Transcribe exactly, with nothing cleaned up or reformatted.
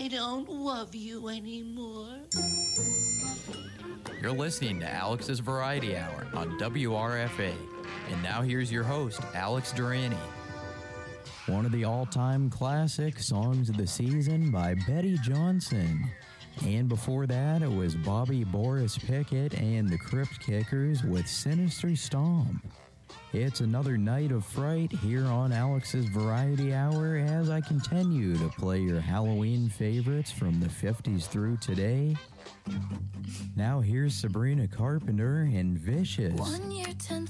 don't love you anymore. You're listening to Alex's Variety Hour on W R F A. And now here's your host, Alex Durrani. One of the all-time classic songs of the season by Betty Johnson. And before that, it was Bobby Boris Pickett and the Crypt Kickers with Sinister Stomp. It's another night of fright here on Alex's Variety Hour as I continue to play your Halloween favorites from the fifties through today. Now here's Sabrina Carpenter and Vicious. One year, ten